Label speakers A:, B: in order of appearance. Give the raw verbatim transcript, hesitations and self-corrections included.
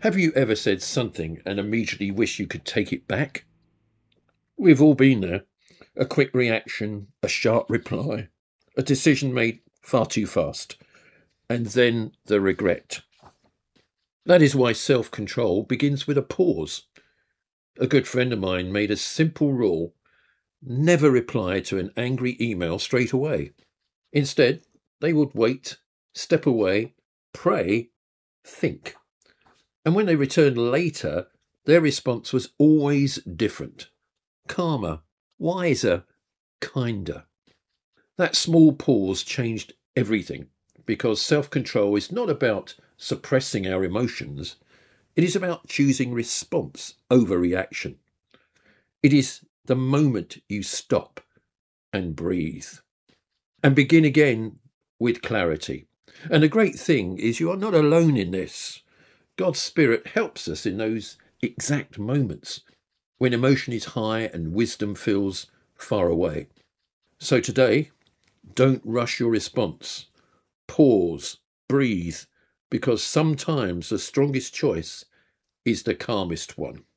A: Have you ever said something and immediately wish you could take it back? We've all been there. A quick reaction, a sharp reply, a decision made far too fast, and then the regret. That is why self-control begins with a pause. A good friend of mine made a simple rule: never reply to an angry email straight away. Instead, they would wait, step away, pray, think. And when they returned later, their response was always different. Calmer, wiser, kinder. That small pause changed everything, because self-control is not about suppressing our emotions. It is about choosing response over reaction. It is the moment you stop and breathe and begin again with clarity. And the great thing is you are not alone in this. God's Spirit helps us in those exact moments when emotion is high and wisdom feels far away. So today, don't rush your response. Pause, breathe, because sometimes the strongest choice is the calmest one.